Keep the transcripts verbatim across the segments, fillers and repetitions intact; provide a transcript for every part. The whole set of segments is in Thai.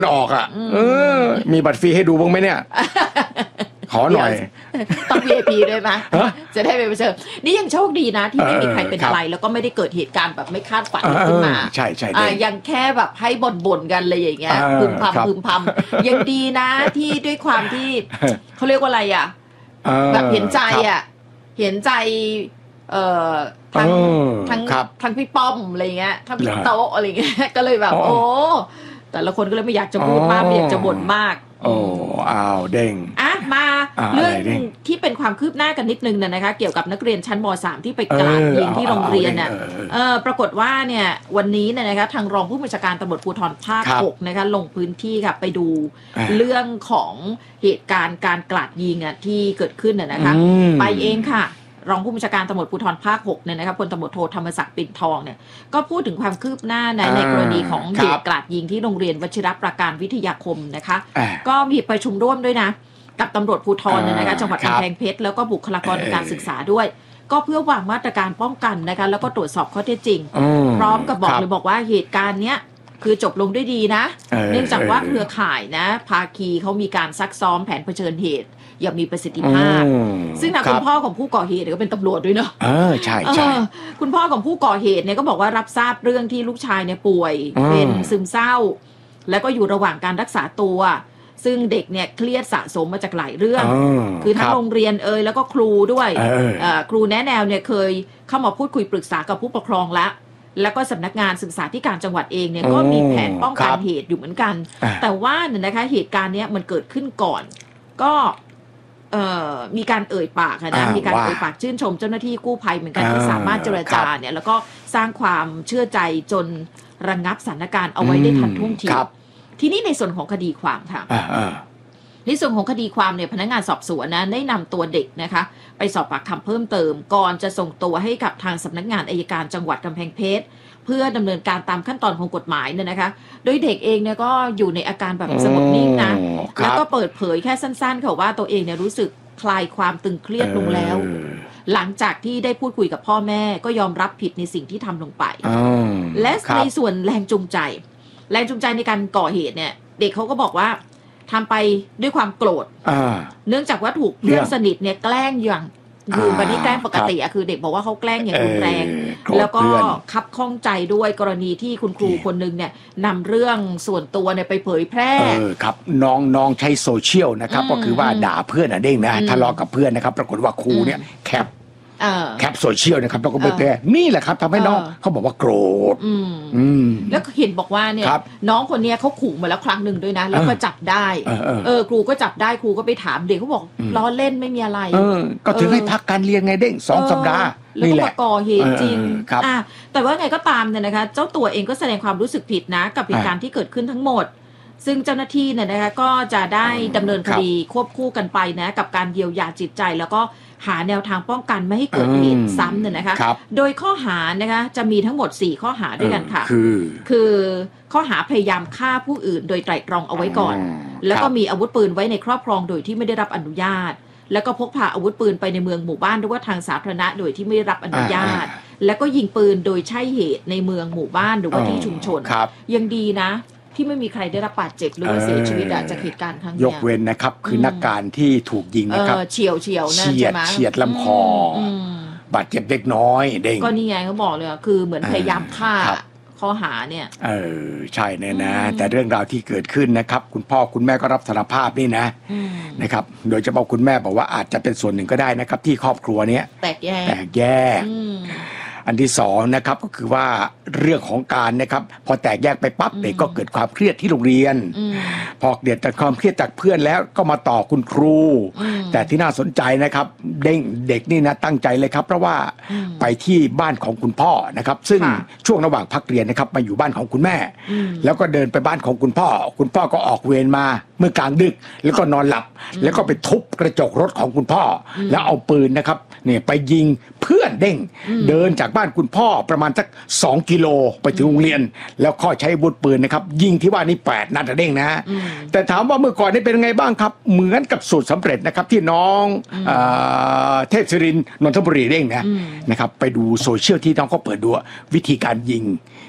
ออกอ่ะเออมีบัตรฟรีให้ดูบ้างไหมเนี่ยขอหน่อยต้อง วี ไอ พี ด้วยไหมจะได้ไปเชิญนี่ยังโชคดีนะที่ไม่มีใครเป็นอะไรแล้วก็ไม่ได้เกิดเหตุการณ์แบบไม่คาดฝันขึ้นมาใช่ใช่ยังแค่แบบให้บ่นๆกันเลยอย่างเงี้ยพึมพำพึมพำยังดีนะที่ด้วยความที่เขาเรียกว่าอะไรอ่ะแบบเห็นใจอ่ะเห็นใจเอ่อทั้งทั้งทั้งพี่ป้อมอะไรเงี้ยทั้งพี่โต๊ะอะไรเงี้ยก็เลยแบบโอ้แต่ละคนก็เลยไม่อยากจะพูดมากไม่อยากจะบ่นมากโอ้อ้าวเด้งอ่ะมาเรื่องที่เป็นความคืบหน้ากันนิดนึงนะคะเกี่ยวกับนักเรียนชั้นม.สาม ที่ไปกราดยิงที่โรงเรียนเนี่ยเออปรากฏว่าเนี่ยวันนี้เนี่ยนะคะทางรองผู้บัญชาการตำรวจภูธรภาคหกนะคะลงพื้นที่ค่ะไปดูเรื่องของเหตุการณ์การกราดยิงอ่ะที่เกิดขึ้นน่ะนะคะไปเองค่ะรองผู้บัญชาการตำรวจภูธรภาคหกเนี่ยนะครับพลตำรวจโทธรรมศักดิ์ปิ่นทองเนี่ยก็พูดถึงความคืบหน้าในในกรณีของเหตุกราดยิงที่โรงเรียนวชิรประการวิทยาคมนะคะก็มีประชุมร่วมด้วยนะกับตำรวจภูธรเนี่ยนะคะจังหวัดกำแพงเพชรแล้วก็บุคลากรการศึกษาด้วยก็เพื่อวางมาตรการป้องกันนะคะแล้วก็ตรวจสอบข้อเท็จจริงพร้อมกับบอกเลยบอกว่าเหตุการณ์เนี้ยคือจบลงด้วยดีนะเนื่องจากว่าเครือข่ายนะภาคีเขามีการซักซ้อมแผนเผชิญเหตุอย่างมีประสิทธิภาพซึ่งทางคุณพ่อของผู้ก่อเหตุก็เป็นตำรวจด้วยเนาะเออใช่ใช่คุณพ่อของผู้ก่อเหตุเนี่ยก็บอกว่ารับทราบเรื่องที่ลูกชายเนี่ยป่วยเป็นซึมเศร้าแล้วก็อยู่ระหว่างการรักษาตัวซึ่งเด็กเนี่ยเครียดสะสมมาจากหลายเรื่องคือทั้งโรงเรียนเอ่ยแล้วก็ครูด้วยครูแนะแนวเนี่ยเคยเข้ามาพูดคุยปรึกษากับผู้ปกครองแล้วแล้วก็สำนักงานศึกษาธิการจังหวัดเองเนี่ยก็มีแผนป้องกันเหตุอยู่เหมือนกันแต่ว่าเนี่ยนะคะเหตุการณ์นี้มันเกิดขึ้นก่อนก็มีการเอ่ยปากนะมีการเอ่ยปากชื่นชมเจ้าหน้าที่กู้ภัยเหมือนกันที่สามารถเจรจาเนี่ยแล้วก็สร้างความเชื่อใจจนระงับสถานการณ์เอาไว้ได้ทันท่วงทีทีนี้ในส่วนของคดีความค่ะในส่วนของคดีความเนี่ยพนักงานสอบสวนนะได้นำตัวเด็กนะคะไปสอบปากคำเพิ่มเติมก่อนจะส่งตัวให้กับทางสำนักงานอัยการจังหวัดกำแพงเพชรเพื่อดำเนินการตามขั้นตอนของกฎหมายเนี่ยนะคะโดยเด็กเองเนี่ยก็อยู่ในอาการแบบสงบนิ่งนะแล้วก็เปิดเผยแค่สั้นๆค่ะว่าตัวเองเนี่ยรู้สึกคลายความตึงเครียดลงแล้วหลังจากที่ได้พูดคุยกับพ่อแม่ก็ยอมรับผิดในสิ่งที่ทำลงไปและในส่วนแรงจูงใจแรงจูงใจในการก่อเหตุเนี่ยเด็กเขาก็บอกว่าทำไปด้วยความโกรธเนื่องจากว่าถูกเพื่อนสนิทเนี่ยแกล้งอย่างคือวันนี้แกล้งปกติอะคือเด็กบอกว่าเขาแกล้งอย่างรุนแรงแล้วก็คับข้องใจด้วยกรณีที่คุณครูคนนึงเนี่ยนำเรื่องส่วนตัวเนี่ยไปเผยแพร่ครับน้องน้องใช้โซเชียลนะครับก็คือว่าด่าเพื่อนอะเด้งนะทะเลาะกับเพื่อนนะครับปรากฏว่าครูเนี่ยแคปแคปโซเชียลนะครับแล้วก็ไปแพร่นี่แหละครับทำให้น้องเขาบอกว่าโกรธแล้วเห็นบอกว่าเนี่ยน้องคนนี้เขาขู่มาแล้วครั้งหนึ่งด้วยนะแล้วก็จับได้เออครูก็จับได้ครูก็ไปถามเด็กเขาบอกล้อเล่นไม่มีอะไรก็ถึงให้พักการเรียนไงเด้งสองสัปดาห์แล้วก็มาก่อเหตุจริงอ่ะแต่ว่าไงก็ตามเนี่ยนะคะเจ้าตัวเองก็แสดงความรู้สึกผิดนะกับเหตุการณ์ที่เกิดขึ้นทั้งหมดซึ่งเจ้าหน้าที่เนี่ยนะคะก็จะได้ดำเนินคดีควบคู่กันไปนะกับการเยียวยาจิตใจแล้วก็หาแนวทางป้องกันไม่ให้เกิดเหตุซ้ำเนี่ยนะคะโดยข้อหานะคะจะมีทั้งหมดสี่ข้อหาด้วยกันค่ะคือคือข้อหาพยายามฆ่าผู้อื่นโดยไตร่ตรองเอาไว้ก่อนแล้วก็มีอาวุธปืนไว้ในครอบครองโดยที่ไม่ได้รับอนุญาตแล้วก็พกพาอาวุธปืนไปในเมืองหมู่บ้านหรือว่าทางสาธารณะโดยที่ไม่ได้รับอนุญาตแล้วก็ยิงปืนโดยใช่เหตุในเมืองหมู่บ้านหรือว่าที่ชุมชนยังดีนะที่ไม่มีใครได้รับบาดเจ็บหรือว่าเสียชีวิตจากเหตุการณ์ครั้งนี้ยกเว้นนะครับคือนักการที่ถูกยิงนะครับเฉียวเฉียวนั่นใช่ไหมเฉียดลำคอบาดเจ็บเล็กน้อยเด้งก็นี่ไงเขาบอกเลยคือเหมือนพยายามฆ่าข้อหาเนี่ยเออใช่แน่นะแต่เรื่องราวที่เกิดขึ้นนะครับคุณพ่อคุณแม่ก็รับสารภาพนี่นะนะครับโดยเฉพาะคุณแม่บอกว่าอาจจะเป็นส่วนหนึ่งก็ได้นะครับที่ครอบครัวเนี้ยแตกแยกแตกแยกอันที่สองนะครับก็คือว่าเรื่องของการนะครับพอแตกแยกไปปั๊บเด็กก็เกิดความเครียดที่โรงเรียนพอเกิดจากความเครียดจากเพื่อนแล้วก็มาต่อคุณครูแต่ที่น่าสนใจนะครับเด็กเด็กนี่นะตั้งใจเลยครับเพราะว่าไปที่บ้านของคุณพ่อนะครับซึ่งช่วงระหว่างพักเรียนนะครับมาอยู่บ้านของคุณแม่แล้วก็เดินไปบ้านของคุณพ่อคุณพ่อก็ออกเวรมาเมื่อกลางดึกแล้วก็นอนหลับแล้วก็ไปทุบกระจกรถของคุณพ่อแล้วเอาปืนนะครับเนี่ยไปยิงเพื่อนเด้งเดินจากบ้านคุณพ่อประมาณสักสองกิโลไปถึงโรงเรียนแล้วก็ใช้อาวุธปืนนะครับยิงที่ว่านี่แปดนัดเด้งนะแต่ถามว่าเมื่อก่อนนี่เป็นไงบ้างครับเหมือนกับสูตรสำเร็จนะครับที่น้องเทพศิรินทร์นนทบุรีเด้งนะนะครับไปดูโซเชียลที่น้องเขาเปิดดูวิธีการยิง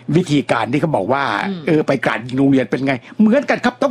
วิธีการที่เขาบอกว่าอืมเออไปกราดยิงโรงเรียนเป็นไง เหมือนกันครับต้อง